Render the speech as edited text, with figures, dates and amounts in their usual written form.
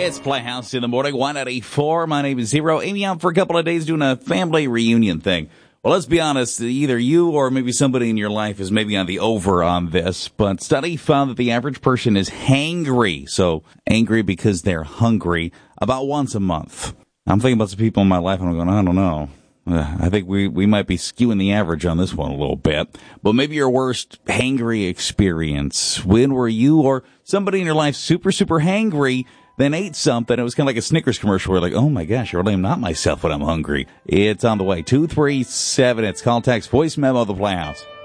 It's Playhouse in the morning, 184. My name is Zero. Amy out for a couple of days doing a family reunion thing. Well, let's be honest, either you or maybe somebody in your life is maybe on the over on this, but study found that the average person is hangry. So angry because they're hungry about once a month. I'm thinking about some people in my life and I'm going, I don't know. I think we might be skewing the average on this one a little bit. But maybe your worst hangry experience. When were you or somebody in your life super, super hangry, then ate something? It was kind of like a Snickers commercial where you're like, oh my gosh, I really am not myself when I'm hungry. It's on the way. 237. It's call, text, voice memo, the Playhouse.